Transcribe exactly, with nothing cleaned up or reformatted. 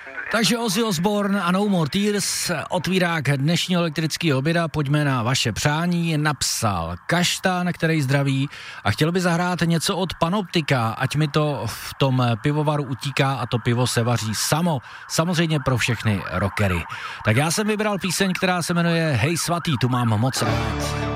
Takže Ozzy Osbourne a No More Tears, otvírák dnešního elektrického oběda, pojďme na vaše přání, napsal Kaštan, který zdraví a chtěl by zahrát něco od Panoptika, ať mi to v tom pivovaru utíká a to pivo se vaří samo, samozřejmě pro všechny rockery. Tak já jsem vybral píseň, která se jmenuje Hej svatý, tu mám moc rád.